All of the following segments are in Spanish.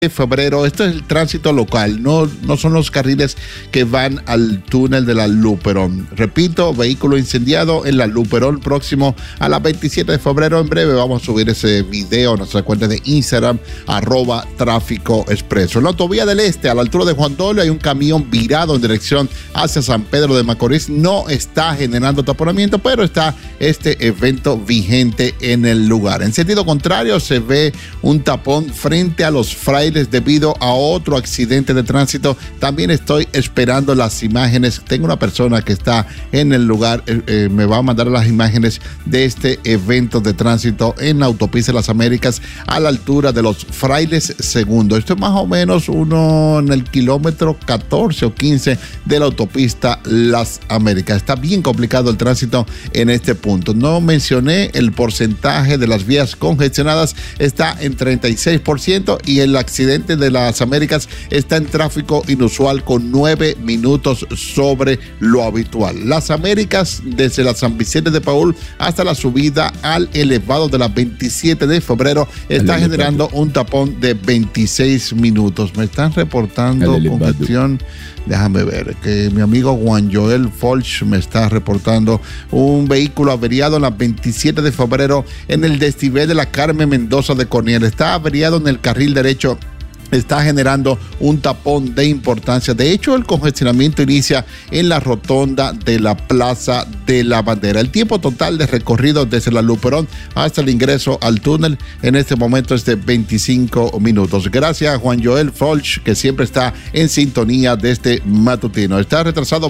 de febrero, esto es el tránsito local, no son los carriles que van al túnel de la Luperón. Repito, vehículo incendiado en la Luperón próximo a la 27 de febrero. En breve vamos a subir ese video a nuestra cuenta de Instagram, @Tráfico Expreso. En la autovía del Este, a la altura de Juan Dolio, hay un camión virado en dirección hacia San Pedro de Macorís. No está generando taponamiento, pero está este evento vigente en el lugar. En sentido contrario, se ve un tapón frente a los Frailes debido a otro accidente de tránsito. También estoy esperando las imágenes. Tengo una persona que está en el lugar, me va a mandar las imágenes de este evento de tránsito en la autopista de las Américas a la altura de los Frailes II. Esto es más o menos uno en el kilómetro 14 o 15 de la autopista Las Américas. Está bien complicado el tránsito en este punto. No mencioné el porcentaje de las vías congestionadas, está en 36% y el accidente de las Américas está en tráfico inusual con 9 minutos sobre lo habitual. Las Américas, desde la San Vicente de Paúl hasta la subida al elevado de la 27 de febrero, está generando un tapón de 26 minutos. Me están reportando congestión. Déjame ver, que mi amigo Juan Joel Folch me está reportando un vehículo averiado en la 27 de febrero en el desnivel de la Carmen Mendoza de Corniel. Está averiado en el carril derecho. Está generando un tapón de importancia. De hecho, el congestionamiento inicia en la rotonda de la Plaza de la Bandera. El tiempo total de recorrido desde la Luperón hasta el ingreso al túnel en este momento es de 25 minutos. Gracias a Juan Joel Folch, que siempre está en sintonía de este matutino. Está retrasado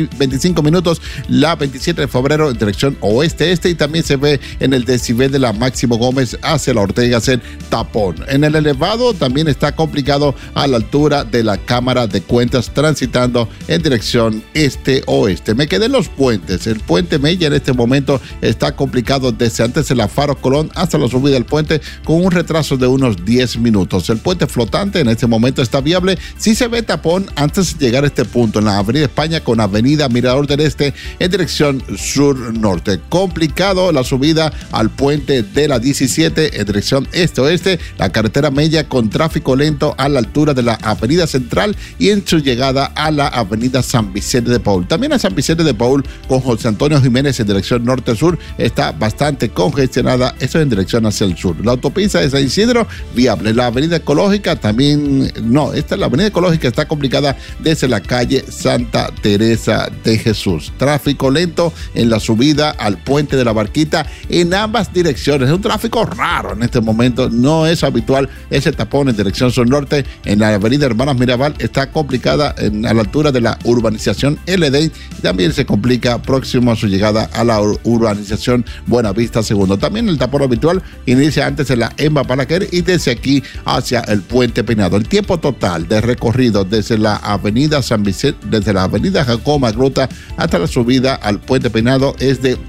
25 minutos la 27 de febrero en dirección oeste-este, y también se ve en el desnivel de la Máximo Gómez hacia la Ortega el tapón. En el elevado también está complicado a la altura de la Cámara de Cuentas, transitando en dirección este-oeste. Me quedé en los puentes. El puente Mella en este momento está complicado desde antes de la Faro Colón hasta la subida del puente, con un retraso de unos 10 minutos. El puente flotante en este momento está viable. Sí se ve tapón antes de llegar a este punto en la Avenida España con Avenida Mirador del Este en dirección sur-norte. Complicado la subida al puente de la 17 en dirección este-oeste. La carretera Mella con tráfico lento a la altura de la Avenida Central y en su llegada a la Avenida San Vicente de Paúl. También a San Vicente de Paúl con José Antonio Jiménez en dirección norte-sur está bastante congestionada, eso en dirección hacia el sur. La autopista de San Isidro viable. La Avenida Ecológica también, la Avenida Ecológica está complicada desde la calle Santa Teresa de Jesús. Tráfico lento en la subida al puente de la Barquita en ambas direcciones. Es un tráfico raro en este momento, no es habitual ese tapón en dirección sur-norte. En la Avenida Hermanas Mirabal está complicada a la altura de la urbanización LD, y también se complica próximo a su llegada a la urbanización Buenavista Segundo. También el tapón habitual inicia antes de la Emma Palaquer y desde aquí hacia el Puente Peinado. El tiempo total de recorrido desde la Avenida San Vicente, desde la Avenida Jacobo Magruta hasta la subida al Puente Peinado es de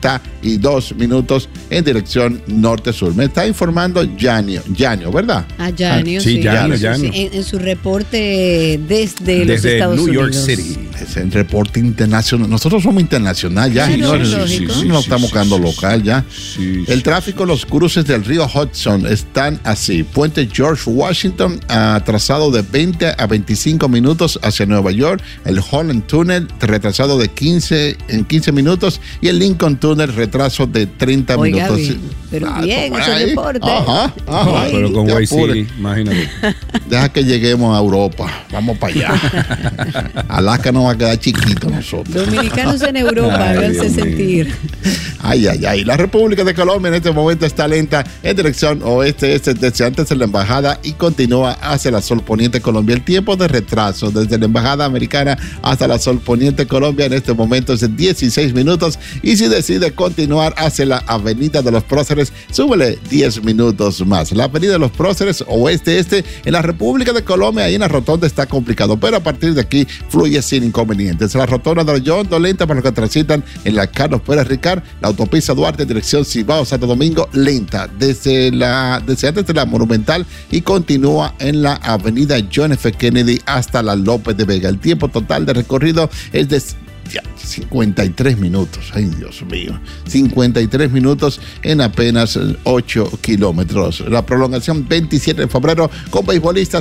32 minutos en dirección norte-sur. Me está informando Yanio, ¿verdad? Yanio, sí. Yanio. En su reporte desde los Estados New York Unidos. City. Es el reporte internacional. Nosotros somos internacional ya, señores. No estamos quedando local ya. El tráfico en los cruces del río Hudson están así. Puente George Washington atrasado de 20 a 25 minutos hacia Nueva York. El Holland Tunnel retrasado de 15 minutos. Y el Lincoln Tunnel retraso de 30 minutos. Bien, pero bien, ese reporte. Ajá. Pero con White City, imagínate. Deja que lleguemos a Europa. Vamos para allá. Alaska no va a quedar chiquito nosotros. Dominicanos en Europa, háganse sentir. Ay. La República de Colombia en este momento está lenta en dirección oeste, desde antes de la embajada y continúa hacia la Sol Poniente Colombia. El tiempo de retraso desde la embajada americana hasta la Sol Poniente Colombia en este momento es de 16 minutos. Y si decide continuar hacia la Avenida de los Próceres, súbele 10 minutos más. La Avenida de los Próceres oeste-este en la República de Colombia, ahí en la rotonda está complicado, pero a partir de aquí fluye sin inconvenientes. La rotonda de Yondo lenta para los que transitan en la Carlos Pérez Ricard. La autopista Duarte en dirección Cibao Santo Domingo lenta desde antes de la Monumental y continúa en la Avenida John F. Kennedy hasta la López de Vega. El tiempo total de recorrido es de 53 minutos, ay Dios mío, 53 minutos en apenas 8 kilómetros. La prolongación 27 de febrero con beisbolistas